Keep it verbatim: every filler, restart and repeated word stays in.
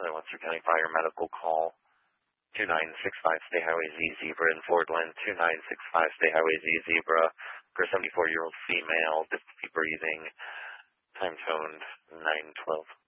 Another Webster County Fire Medical call. two nine six five State Highway Z Zebra in Fordland. two nine six five State Highway Z Zebra for a seventy-four-year-old female, difficulty breathing, time toned nine twelve.